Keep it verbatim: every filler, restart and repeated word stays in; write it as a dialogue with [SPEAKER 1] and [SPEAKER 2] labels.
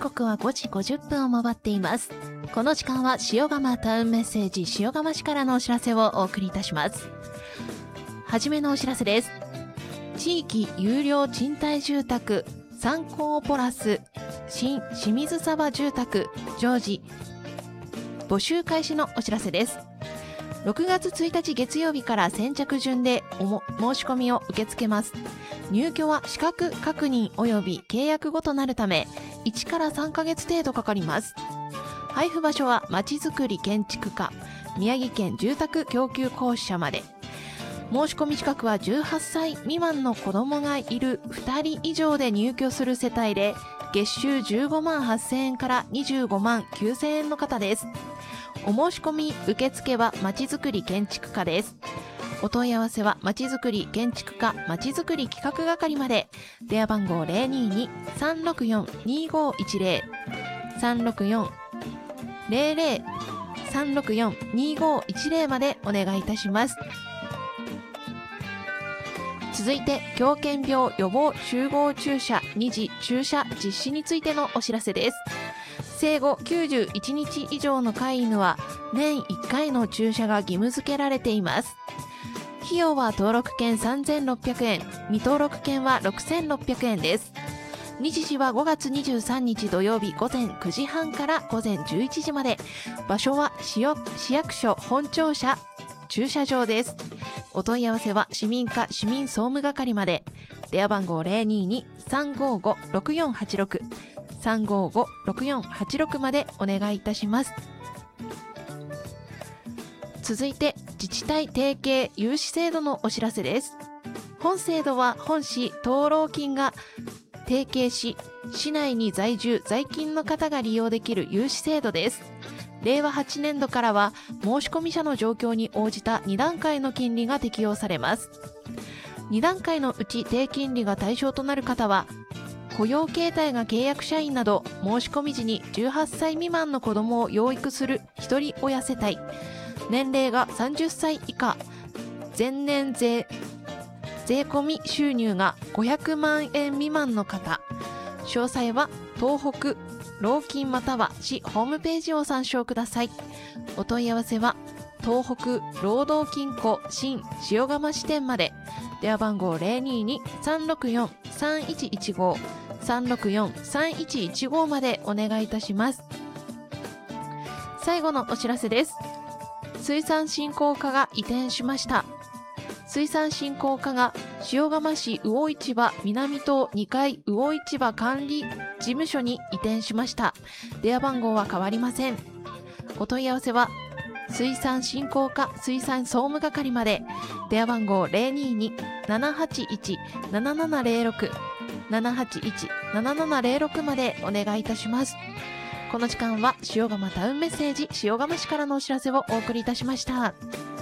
[SPEAKER 1] 刻はごじごじゅっぷんを回っています。この時間は塩釜タウンメッセージ塩釜市からのお知らせをお送りいたします。はじめのお知らせです。地域有料賃貸住宅三高ポラス新清水沢住宅常時募集開始のお知らせです。ろくがつついたち月曜日から先着順でおも申し込みを受け付けます。入居は資格確認及び契約後となるためいちからさんかげつ程度かかります。配布場所はまちづくり建築課宮城県住宅供給公社まで。申し込み資格はじゅうはっさい未満の子供がいるふたり以上で入居する世帯で月収じゅうごまんはっせんえんからにじゅうごまんきゅうせんえんの方です。お申し込み受付はまちづくり建築課です。お問い合わせはまちづくり建築課まちづくり企画係まで。電話番号 ゼロにーにーさんろくよんにーごーいちゼロ さんろくよん ゼロゼロ さんろくよん にーごーいちゼロまでお願いいたします。続いて狂犬病予防集合注射に次注射実施についてのお知らせです。生後きゅうじゅういちにち以上の飼い犬は年いっかいの注射が義務付けられています。費用は登録券さんぜんろっぴゃくえん、未登録券はろくせんろっぴゃくえんです。日時はごがつにじゅうさんにち土曜日ごぜんくじはんからごぜんじゅういちじまで。場所は市役所本庁舎駐車場です。お問い合わせは市民課市民総務係まで。電話番号 ゼロにーにーさんごーごろくよんはちろく さんごーごろくよんはちろくまでお願いいたします。続いて自治体提携融資制度のお知らせです。本制度は本市登録金が提携し市内に在住在勤の方が利用できる融資制度です。れいわはちねんどからは申込者の状況に応じたにだんかいの金利が適用されます。にだんかいのうち低金利が対象となる方は雇用形態が契約社員など申し込み時にじゅうはっさい未満の子どもを養育するひとり親世帯、年齢がさんじゅっさい以下、前年税税込み収入がごひゃくまんえん未満の方、詳細は東北労金または市ホームページを参照ください。お問い合わせは東北労働金庫新塩釜支店まで。電話番号 ゼロにーにーさんろくよんさんいちいちご さんろくよん さんいちいちごまでお願いいたします。最後のお知らせです。水産振興課が移転しました。水産振興課が塩釜市魚市場南棟にかい魚市場管理事務所に移転しました。電話番号は変わりません。お問い合わせは水産振興課水産総務係まで。電話番号 ゼロにーにーさんはちいちななななゼロろく ななはちいちななななゼロろくまでお願いいたします。この時間は塩釜タウンメッセージ塩釜市からのお知らせをお送りいたしました。